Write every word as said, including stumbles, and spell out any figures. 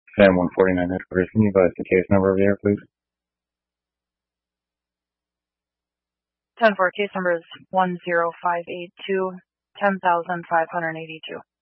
Sam one forty-nine headquarters, can you advise the case number of the air, please? ten four, case number is one zero five eight two, ten thousand five hundred eighty-two.